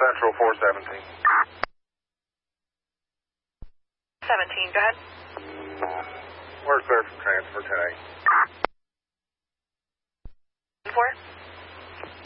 Central 417. 17, go ahead. We're clear for transfer today. 4?